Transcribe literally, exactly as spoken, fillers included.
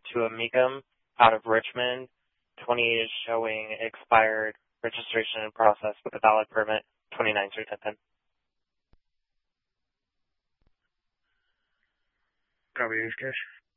to Amigum out of Richmond. twenty-eight is showing expired registration in process with a valid permit. twenty-nine is retention. Copy, use case.